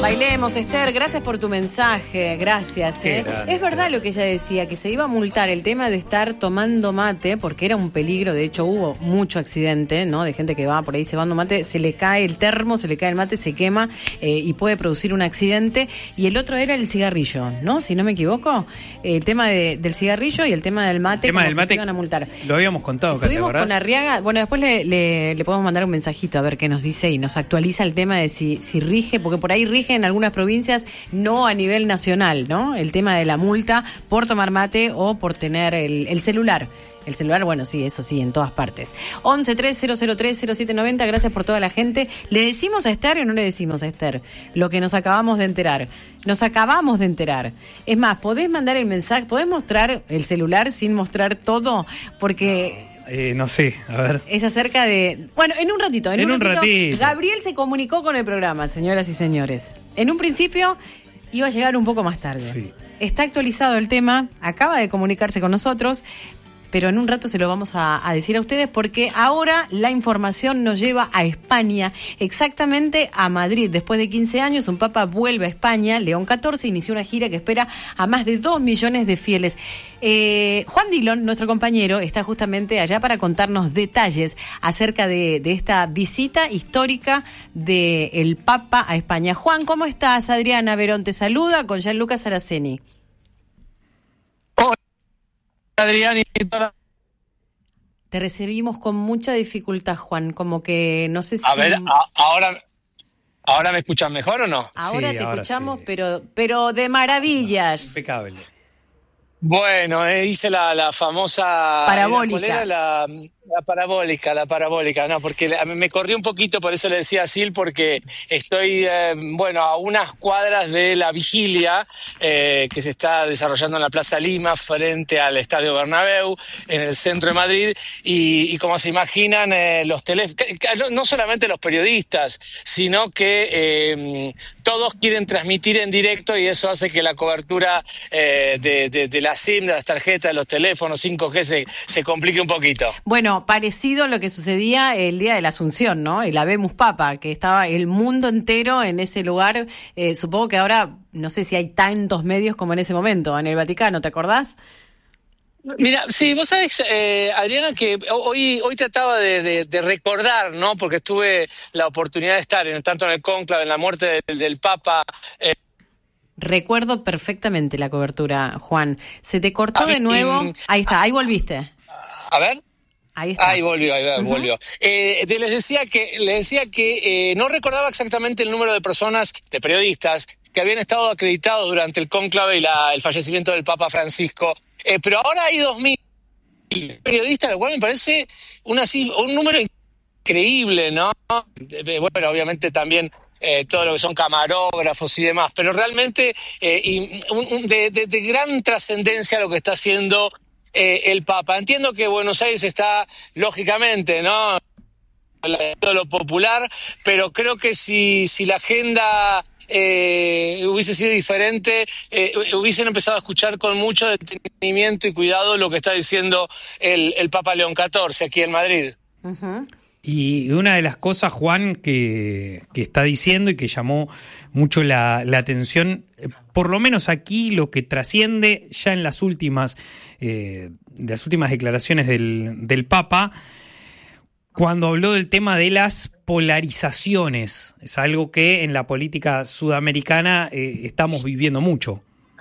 Bailemos, Esther, gracias por tu mensaje, gracias. Es verdad lo que ella decía, que se iba a multar el tema de estar tomando mate, porque era un peligro, de hecho hubo mucho accidente, ¿no? De gente que va por ahí cebando mate, se le cae el termo, se le cae el mate, se quema y puede producir un accidente. Y el otro era el cigarrillo, ¿no? Si no me equivoco, el tema del cigarrillo y el tema del mate, se iban a multar. Lo habíamos contado, ¿te Estuvimos acordás? con Arriaga, bueno, después le podemos mandar un mensajito a ver qué nos dice y nos actualiza el tema de si rige, porque por ahí rige en algunas provincias, no a nivel nacional, ¿no? El tema de la multa por tomar mate o por tener el celular. El celular, bueno, sí, eso sí, en todas partes. 11-3003-0790, gracias por toda la gente. ¿Le decimos a Esther o no le decimos a Esther? Lo que nos acabamos de enterar. Nos acabamos de enterar. Es más, ¿podés mandar el mensaje? ¿Podés mostrar el celular sin mostrar todo? Porque... no sé, a ver. Es acerca de... Bueno, en un ratito. Gabriel se comunicó con el programa, señoras y señores. En un principio iba a llegar un poco más tarde. Sí. Está actualizado el tema, acaba de comunicarse con nosotros, pero en un rato se lo vamos a decir a ustedes porque ahora la información nos lleva a España, exactamente a Madrid. Después de 15 años, un papa vuelve a España. León XIV inició una gira que espera a más de 2 millones de fieles. Juan Dillon, nuestro compañero, está justamente allá para contarnos detalles acerca de esta visita histórica del Papa a España. Juan, ¿cómo estás? Adriana Verón te saluda con Gianluca Saraceni. Adrián, te recibimos con mucha dificultad, Juan, como que no sé si... A ver, ¿ahora me escuchan mejor o no? Ahora sí, te ahora escuchamos, sí. pero de maravillas. Impecable. Bueno, hice la famosa... Parabólica. ¿Cuál era la parabólica, no, porque me corrí un poquito, por eso le decía a Sil, porque estoy, a unas cuadras de la vigilia que se está desarrollando en la Plaza Lima, frente al Estadio Bernabéu, en el centro de Madrid, y como se imaginan, los no solamente los periodistas, sino que todos quieren transmitir en directo, y eso hace que la cobertura de la SIM, de las tarjetas, de los teléfonos 5G se complique un poquito. Bueno, parecido a lo que sucedía el día de la Asunción, ¿no? El Habemus Papa, que estaba el mundo entero en ese lugar. Supongo que ahora, no sé si hay tantos medios como en ese momento, en el Vaticano, ¿te acordás? Mira, sí, vos sabés, Adriana, que hoy trataba de recordar, ¿no? Porque tuve la oportunidad de estar tanto en el cónclave, en la muerte del Papa. Recuerdo perfectamente la cobertura, Juan. Se te cortó de nuevo. Ahí está, ahí volviste. A ver. Ahí está. Ahí volvió. Les decía que no recordaba exactamente el número de personas, de periodistas, que habían estado acreditados durante el cónclave y el fallecimiento del Papa Francisco. Pero ahora hay 2.000 periodistas, lo cual me parece un número increíble, ¿no? Bueno, obviamente también todo lo que son camarógrafos y demás, pero realmente de gran trascendencia lo que está haciendo el Papa. Entiendo que Buenos Aires está, lógicamente, ¿no?, todo lo popular, pero creo que si la agenda hubiese sido diferente, hubiesen empezado a escuchar con mucho detenimiento y cuidado lo que está diciendo el Papa León XIV aquí en Madrid. Uh-huh. Y una de las cosas, Juan, que está diciendo y que llamó mucho la atención, por lo menos aquí lo que trasciende ya en las últimas declaraciones del Papa, cuando habló del tema de las polarizaciones. Es algo que en la política sudamericana estamos viviendo mucho.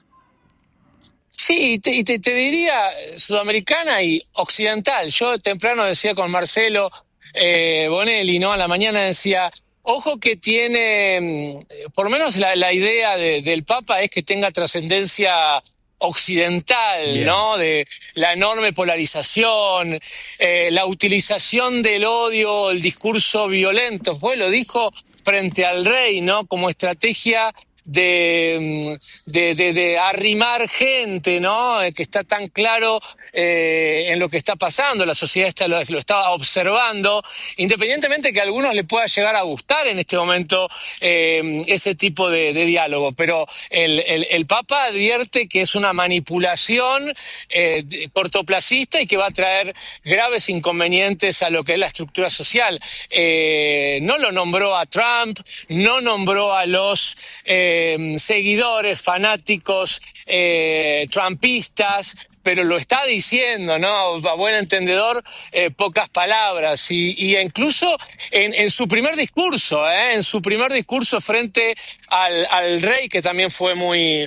Sí, te diría sudamericana y occidental. Yo temprano decía con Marcelo Bonelli, ¿no? A la mañana decía, ojo que tiene, por lo menos la idea del Papa es que tenga trascendencia occidental, bien, ¿no? De la enorme polarización, la utilización del odio, el discurso violento, lo dijo frente al rey, ¿no? Como estrategia de arrimar gente, ¿no? Que está tan claro en lo que está pasando, la sociedad lo está observando, independientemente que a algunos les pueda llegar a gustar en este momento ese tipo de diálogo, pero el Papa advierte que es una manipulación cortoplacista y que va a traer graves inconvenientes a lo que es la estructura social. No lo nombró a Trump, no nombró a los seguidores fanáticos trumpistas, pero lo está diciendo, ¿no? A buen entendedor, pocas palabras. Y incluso en su primer discurso, frente al rey, que también fue muy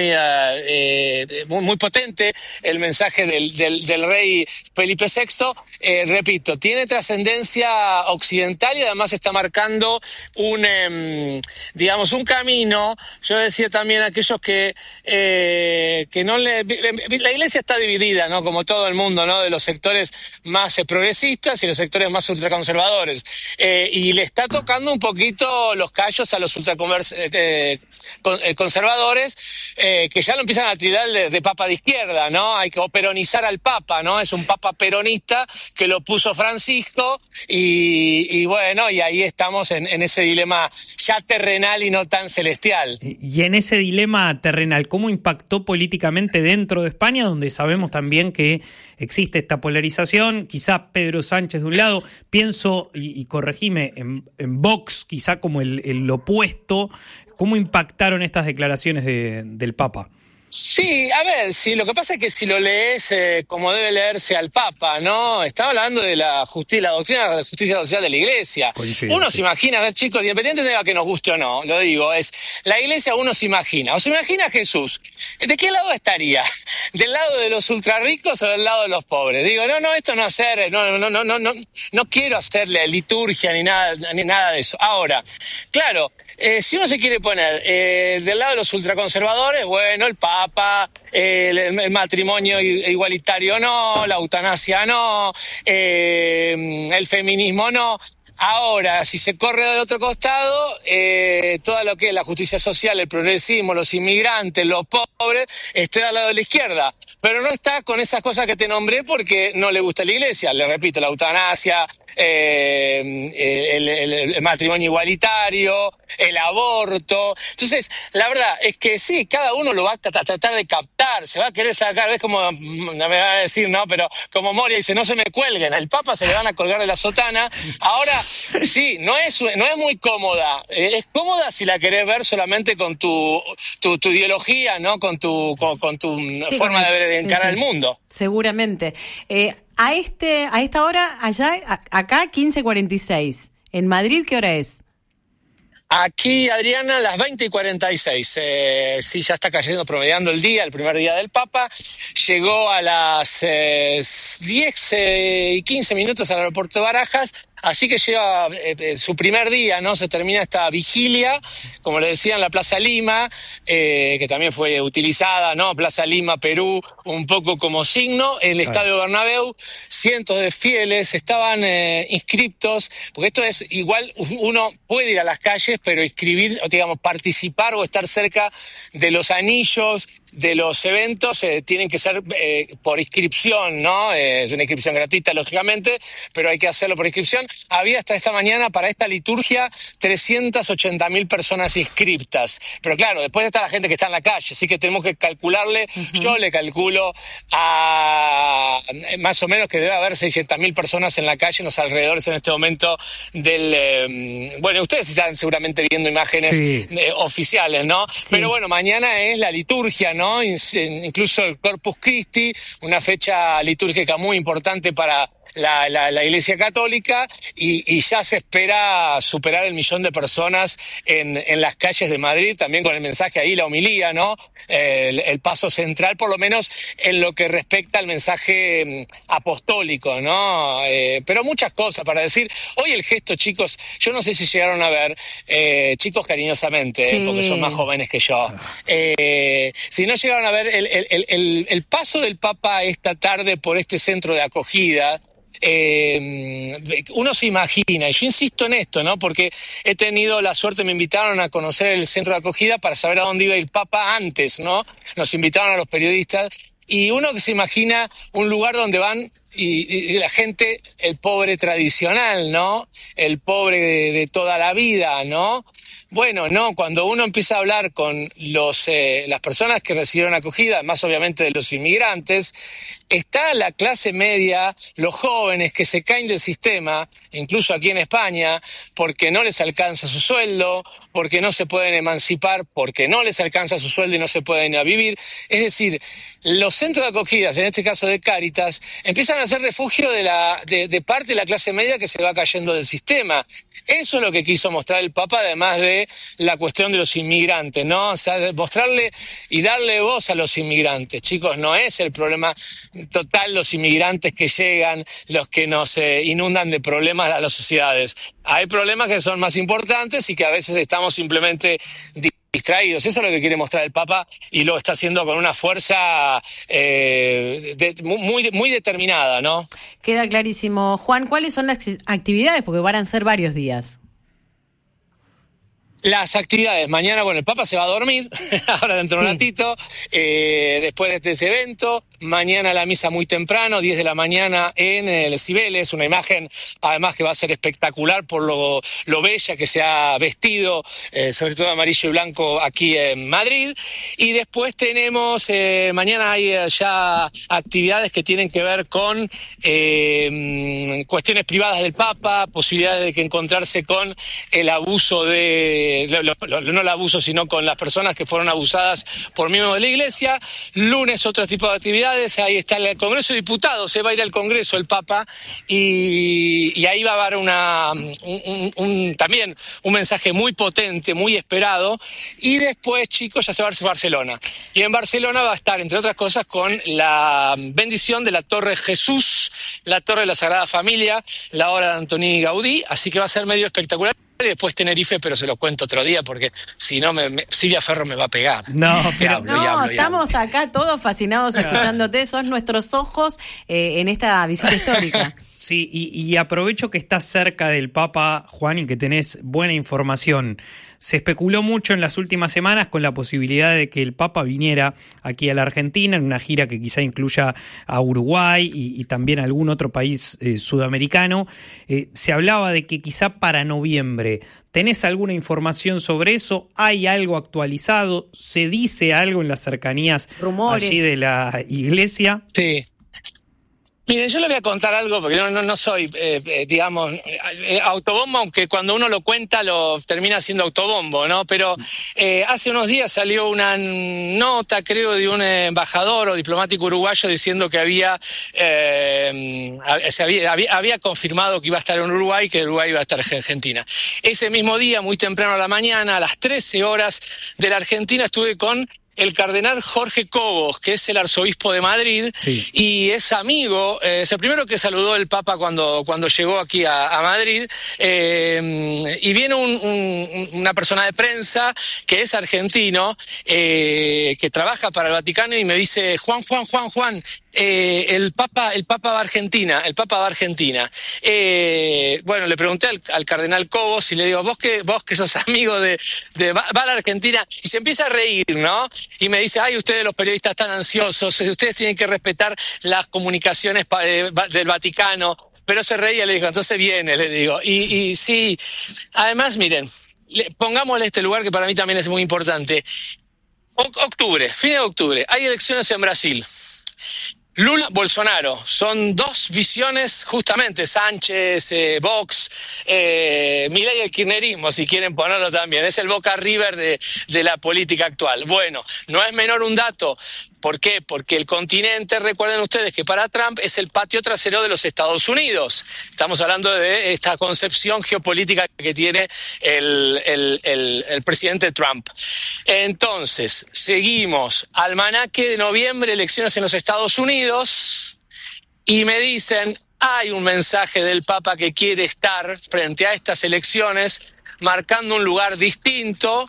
potente, el mensaje del rey Felipe VI, repito, tiene trascendencia occidental y además está marcando un camino. Yo decía también a aquellos que no le... La Iglesia está dividida, ¿no? Como todo el mundo, ¿no? De los sectores más progresistas y los sectores más ultraconservadores. Y le está tocando un poquito los callos a los ultraconservadores, que ya lo empiezan a tirar de papa de izquierda, ¿no? Hay que peronizar al papa, ¿no? Es un papa peronista que lo puso Francisco y bueno, y ahí estamos en ese dilema ya terrenal y no tan celestial. Y en ese dilema terrenal, ¿cómo impactó políticamente dentro de España, donde sabemos también que existe esta polarización? Quizás Pedro Sánchez de un lado, pienso, y corregime, en Vox, quizá como el opuesto. ¿Cómo impactaron estas declaraciones del Papa? Sí, a ver, sí, lo que pasa es que si lo lees como debe leerse al Papa, ¿no? Está hablando de la doctrina de justicia social de la Iglesia. Coincido, uno sí. se imagina, a ver, chicos, independiente de que nos guste o no, lo digo, es la Iglesia uno se imagina, o se imagina a Jesús. ¿De qué lado estaría? ¿Del lado de los ultrarricos o del lado de los pobres? Digo, no, esto no no quiero hacerle liturgia ni nada de eso. Ahora, claro, si uno se quiere poner del lado de los ultraconservadores, bueno, el Papa, el matrimonio igualitario no, la eutanasia no, el feminismo no. Ahora, si se corre del otro costado, todo lo que es la justicia social, el progresismo, los inmigrantes, los pobres, está al lado de la izquierda. Pero no está con esas cosas que te nombré porque no le gusta la Iglesia. Le repito, la eutanasia, el matrimonio igualitario, el aborto. Entonces, la verdad es que sí, cada uno lo va a tratar de captar, se va a querer sacar, es como, me va a decir, no, pero como Moria dice, no se me cuelguen, al Papa se le van a colgar de la sotana. Ahora, sí, no es muy cómoda, es cómoda si la querés ver solamente con tu ideología, ¿no? Con tu Sí, forma de encarar el mundo. Seguramente. A esta hora, acá 15:46. ¿En Madrid qué hora es? Aquí, Adriana, las 20:46. Sí, ya está cayendo, promediando el día, el primer día del Papa. Llegó a las 10:15 al aeropuerto de Barajas. Así que lleva su primer día, ¿no? Se termina esta vigilia, como le decía, en la Plaza Lima, que también fue utilizada, ¿no? Plaza Lima, Perú, un poco como signo. El Estadio Bernabéu, cientos de fieles estaban inscriptos, porque esto es igual, uno puede ir a las calles, pero inscribir, digamos, participar o estar cerca de los anillos, de los eventos, tienen que ser por inscripción, ¿no? Es una inscripción gratuita, lógicamente, pero hay que hacerlo por inscripción. Había hasta esta mañana, para esta liturgia, 380.000 personas inscriptas. Pero claro, después está la gente que está en la calle, así que tenemos que calcularle, yo le calculo a más o menos que debe haber 600.000 personas en la calle, en los alrededores en este momento del... bueno, ustedes están seguramente viendo imágenes oficiales, ¿no? Sí. Pero bueno, mañana es la liturgia, ¿no? Incluso el Corpus Christi, una fecha litúrgica muy importante para la Iglesia Católica, y ya se espera superar el 1.000.000 de personas en las calles de Madrid, también con el mensaje ahí, la homilía, ¿no? El paso central, por lo menos en lo que respecta al mensaje apostólico, ¿no? Pero muchas cosas para decir. Hoy el gesto, chicos, yo no sé si llegaron a ver, chicos cariñosamente, porque son más jóvenes que yo, si no llegaron a ver el paso del Papa esta tarde por este centro de acogida, uno se imagina, y yo insisto en esto, ¿no? Porque he tenido la suerte, me invitaron a conocer el centro de acogida para saber a dónde iba el Papa antes, ¿no? Nos invitaron a los periodistas, y uno que se imagina un lugar donde van y la gente, el pobre tradicional, ¿no? El pobre de toda la vida, ¿no? Bueno, no, cuando uno empieza a hablar con las personas que recibieron acogida, más obviamente de los inmigrantes, está la clase media, los jóvenes que se caen del sistema, incluso aquí en España, porque no les alcanza su sueldo, porque no se pueden emancipar, porque no les alcanza su sueldo y no se pueden ir a vivir. Es decir, los centros de acogidas, en este caso de Cáritas, empiezan a ser refugio de parte de la clase media que se va cayendo del sistema. Eso es lo que quiso mostrar el Papa, además de la cuestión de los inmigrantes, ¿no? O sea, mostrarle y darle voz a los inmigrantes. Chicos, no es el problema total los inmigrantes que llegan, los que nos inundan de problemas a las sociedades. Hay problemas que son más importantes y que a veces estamos simplemente distraídos. Eso es lo que quiere mostrar el Papa y lo está haciendo con una fuerza muy determinada, ¿no? Queda clarísimo. Juan, ¿cuáles son las actividades? Porque van a ser varios días. Las actividades, mañana, bueno, el Papa se va a dormir, ahora dentro de un ratito, después de este evento, mañana la misa muy temprano, 10 de la mañana en el Cibeles, una imagen además que va a ser espectacular por lo bella que se ha vestido, sobre todo amarillo y blanco aquí en Madrid, y después tenemos, mañana hay ya actividades que tienen que ver con cuestiones privadas del Papa, posibilidades de encontrarse con el abuso no el abuso, sino con las personas que fueron abusadas por miembros de la Iglesia. Lunes otro tipo de actividades, ahí está el Congreso de Diputados, se va a ir al Congreso el Papa y ahí va a haber también un mensaje muy potente, muy esperado, y después, chicos, ya se va a Barcelona. Y en Barcelona va a estar, entre otras cosas, con la bendición de la Torre Jesús, la Torre de la Sagrada Familia, la obra de Antoni Gaudí, así que va a ser medio espectacular. Y después Tenerife, pero se lo cuento otro día porque si no Silvia Ferro me va a pegar. Estamos acá todos fascinados escuchándote, sos nuestros ojos en esta visita histórica. Sí, y aprovecho que estás cerca del Papa, Juan, y que tenés buena información. Se especuló mucho en las últimas semanas con la posibilidad de que el Papa viniera aquí a la Argentina en una gira que quizá incluya a Uruguay y también a algún otro país sudamericano. Se hablaba de que quizá para noviembre. ¿Tenés alguna información sobre eso? ¿Hay algo actualizado? ¿Se dice algo en las cercanías allí de la iglesia? Sí. Miren, yo le voy a contar algo porque no soy, digamos, autobombo, aunque cuando uno lo cuenta lo termina siendo autobombo, ¿no? Pero hace unos días salió una nota, creo, de un embajador o diplomático uruguayo diciendo que había confirmado que iba a estar en Uruguay y que Uruguay iba a estar en Argentina. Ese mismo día, muy temprano a la mañana, a las 13 horas de la Argentina, estuve con el cardenal Jorge Cobos, que es el arzobispo de Madrid, y es amigo, es el primero que saludó el Papa cuando llegó aquí a Madrid, y viene una persona de prensa que es argentino, que trabaja para el Vaticano, y me dice, Juan, el Papa va a Argentina, bueno, le pregunté al cardenal Cobos y le digo, vos que sos amigo va a la Argentina, y se empieza a reír, ¿no? Y me dice, ustedes los periodistas están ansiosos, ustedes tienen que respetar las comunicaciones del Vaticano, pero se reía, le digo, entonces viene, le digo, y sí, además, miren, pongámosle este lugar que para mí también es muy importante. Fin de octubre, hay elecciones en Brasil. Lula, Bolsonaro, son dos visiones justamente, Sánchez, Vox, Milei y el kirchnerismo, si quieren ponerlo también, es el Boca River de la política actual. Bueno, no es menor un dato. ¿Por qué? Porque el continente, recuerden ustedes que para Trump es el patio trasero de los Estados Unidos. Estamos hablando de esta concepción geopolítica que tiene el presidente Trump. Entonces, seguimos. Almanaque de noviembre, elecciones en los Estados Unidos, y me dicen, hay un mensaje del Papa que quiere estar frente a estas elecciones, marcando un lugar distinto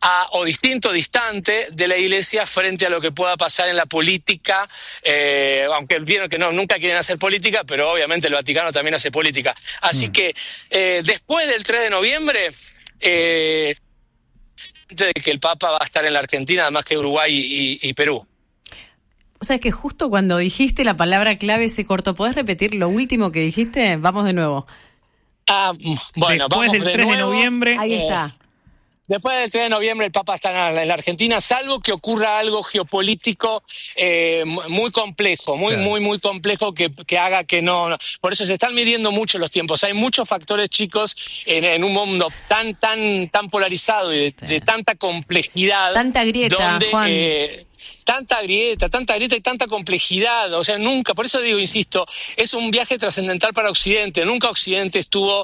o distinto, distante de la Iglesia frente a lo que pueda pasar en la política, aunque vieron que nunca quieren hacer política, pero obviamente el Vaticano también hace política. Así que después del 3 de noviembre, de que el Papa va a estar en la Argentina, además que Uruguay y Perú. O sea, es que justo cuando dijiste la palabra clave se cortó. ¿Podés repetir lo último que dijiste? Vamos de nuevo. Bueno, después vamos del 3 de noviembre. Ahí está. Después del 3 de noviembre el Papa está en la Argentina, salvo que ocurra algo geopolítico muy complejo, muy complejo que haga que no. Por eso se están midiendo mucho los tiempos. Hay muchos factores, chicos, en un mundo tan polarizado y de tanta complejidad. Tanta grieta, donde, Juan. Tanta grieta y tanta complejidad, o sea, nunca, por eso digo, insisto, es un viaje trascendental para Occidente, nunca Occidente estuvo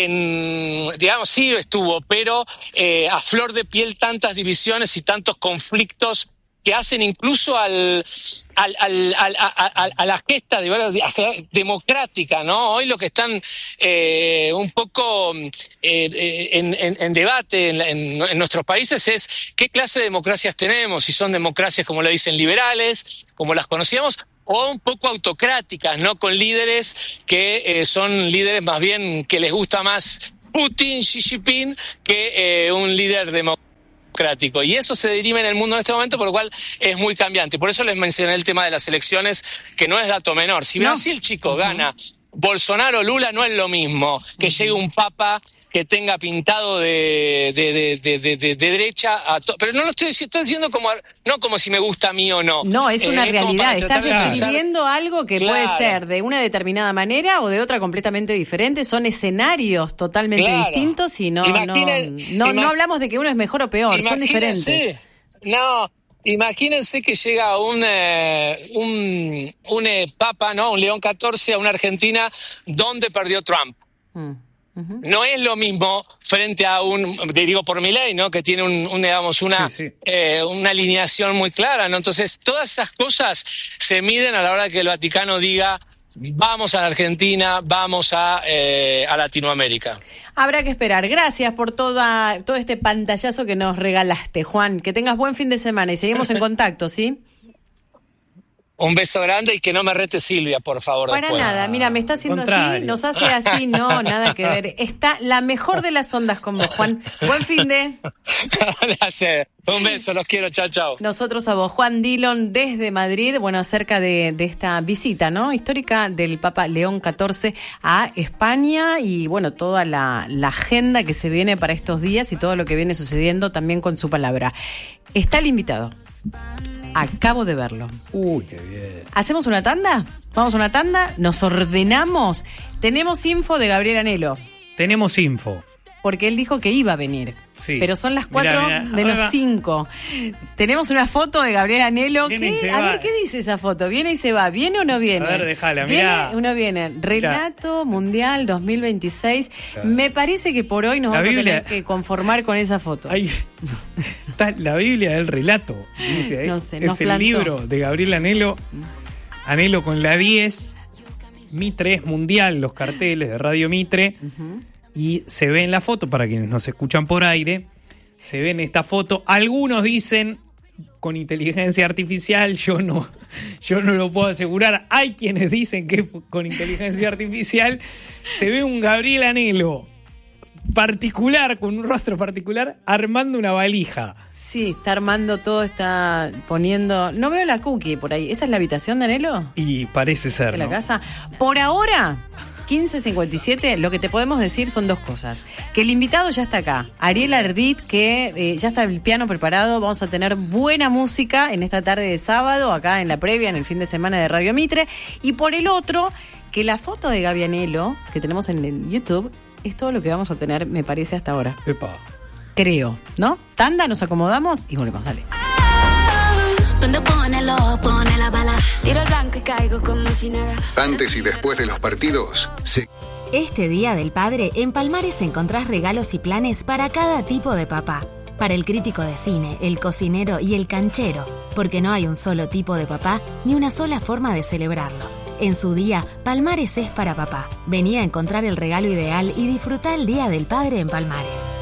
sí estuvo, pero a flor de piel tantas divisiones y tantos conflictos que hacen incluso a la gesta democrática, ¿no? Hoy lo que están un poco en debate en nuestros países es qué clase de democracias tenemos, si son democracias, como le dicen, liberales, como las conocíamos, o un poco autocráticas, ¿no? Con líderes que son líderes más bien que les gusta más Putin, Xi Jinping, que un líder democrático. Y eso se dirime en el mundo en este momento, por lo cual es muy cambiante. Por eso les mencioné el tema de las elecciones, que no es dato menor. Si Brasil, chicos, gana Bolsonaro, Lula, no es lo mismo que llegue un papa que tenga pintado de derecha, pero no lo estoy diciendo no como si me gusta a mí o no. No, es una realidad. Estás describiendo algo que puede Claro. ser de una determinada manera o de otra completamente diferente. Son escenarios totalmente distintos y no hablamos de que uno es mejor o peor, son diferentes. No, imagínense que llega un papa, ¿no? Un León XIV a una Argentina donde perdió Trump. No es lo mismo frente a digo por Milei, ¿no? Que tiene una alineación muy clara, ¿no? Entonces, todas esas cosas se miden a la hora que el Vaticano diga vamos a la Argentina, vamos a Latinoamérica. Habrá que esperar. Gracias por todo este pantallazo que nos regalaste, Juan. Que tengas buen fin de semana y seguimos en contacto, ¿sí? Un beso grande y que no me rete Silvia, por favor. Para después. nada, mira, me está haciendo así, nos hace así, no, nada que ver. Está la mejor de las ondas con vos, Juan. Buen fin de. Gracias. Un beso, los quiero, chao. Nosotros a vos, Juan Dillon, desde Madrid, bueno, acerca de esta visita, ¿no? Histórica del Papa León XIV a España y, bueno, toda la agenda que se viene para estos días y todo lo que viene sucediendo también con su palabra. Está el invitado. Acabo de verlo. Uy, qué bien. ¿Hacemos una tanda? ¿Vamos a una tanda? ¿Nos ordenamos? Tenemos info de Gabriel Anhelo. Tenemos info. Porque él dijo que iba a venir. Sí. Pero son las 4 menos 5. Tenemos una foto de Gabriel Anhelo. A ver, ¿qué dice esa foto? ¿Viene y se va? ¿Viene o no viene? A ver, déjala, mirá. Uno viene. Relato Mundial 2026. Claro. Me parece que por hoy nos vamos a tener que conformar con esa foto. Ahí está la Biblia del relato. Dice, no sé, es el libro de Gabriel Anhelo. Anhelo con la 10. Mitre es mundial, los carteles de Radio Mitre. Y se ve en la foto, para quienes nos escuchan por aire, se ve en esta foto. Algunos dicen con inteligencia artificial, yo no lo puedo asegurar. Hay quienes dicen que con inteligencia artificial. Se ve un Gabriel Anhelo particular, con un rostro particular, armando una valija. Sí, está armando todo, está poniendo... No veo la cookie por ahí. ¿Esa es la habitación de Anhelo? Y parece ser, ¿De ¿no? la casa? Por ahora... 15:57, lo que te podemos decir son dos cosas. Que el invitado ya está acá, Ariel Ardit, que ya está el piano preparado. Vamos a tener buena música en esta tarde de sábado, acá en la previa, en el fin de semana de Radio Mitre. Y por el otro, que la foto de Gaby Anhelo, que tenemos en el YouTube, es todo lo que vamos a tener, me parece, hasta ahora. Epa. Creo, ¿no? Tanda, nos acomodamos y volvemos, dale. Donde pone la bala, tiro el blanco y caigo como si nada. Antes y después de los partidos, Este Día del Padre, en Palmares encontrás regalos y planes para cada tipo de papá. Para el crítico de cine, el cocinero y el canchero, porque no hay un solo tipo de papá ni una sola forma de celebrarlo. En su día, Palmares es para papá. Vení a encontrar el regalo ideal y disfrutá el Día del Padre en Palmares.